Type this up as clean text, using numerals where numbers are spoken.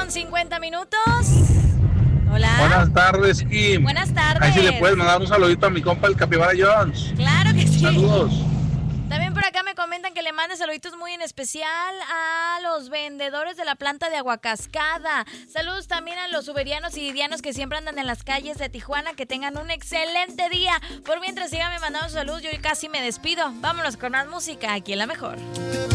8:50. Hola. Buenas tardes, Kim. Buenas tardes. Ahí sí le puedes mandar un saludito a mi compa el Capibara Jones. Claro que sí. Saludos. También por acá me comentan que le mande saluditos muy en especial a los vendedores de la planta de Aguacascada. Saludos también a los uberianos y dianos que siempre andan en las calles de Tijuana. Que tengan un excelente día. Por mientras síganme mandando saludos, yo casi me despido. Vámonos con más música aquí en La Mejor.